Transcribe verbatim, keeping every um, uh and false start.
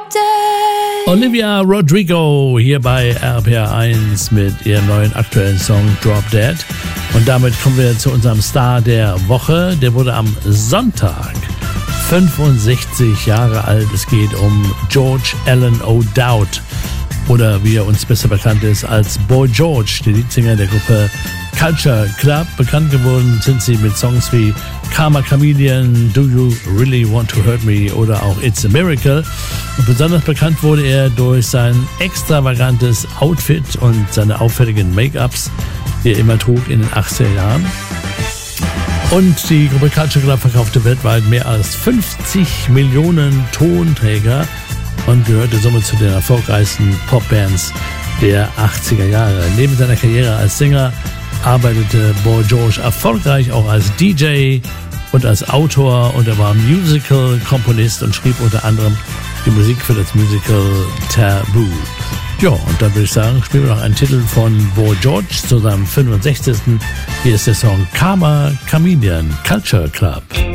Dead. Olivia Rodrigo hier bei R P R eins mit ihrem neuen aktuellen Song Drop Dead. Und damit kommen wir zu unserem Star der Woche. Der wurde am Sonntag fünfundsechzig Jahre alt. Es geht um George Alan O'Dowd. Oder wie er uns besser bekannt ist als Boy George, der Leadsänger der Gruppe Culture Club. Bekannt geworden sind sie mit Songs wie Karma Chameleon, Do You Really Want to Hurt Me oder auch It's a Miracle. Und besonders bekannt wurde er durch sein extravagantes Outfit und seine auffälligen Make-ups, die er immer trug in den achtziger Jahren. Und die Gruppe Culture Club verkaufte weltweit mehr als fünfzig Millionen Tonträger und gehörte somit zu den erfolgreichsten Popbands der achtziger Jahre. Neben seiner Karriere als Sänger arbeitete Boy George erfolgreich auch als D J und als Autor, und er war Musical-Komponist und schrieb unter anderem die Musik für das Musical Taboo. Ja, und dann würde ich sagen, spielen wir noch einen Titel von Boy George zu seinem fünfundsechzigsten Hier ist der Song Karma Chameleon, Culture Club.